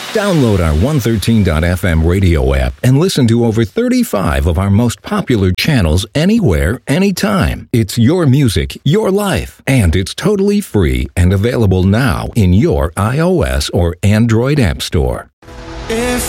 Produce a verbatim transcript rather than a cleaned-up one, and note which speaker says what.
Speaker 1: Download our one thirteen dot f m radio app and listen to over thirty-five of our most popular channels anywhere, anytime. It's your music, your life, and it's totally free and available now in your iOS or Android app store.
Speaker 2: If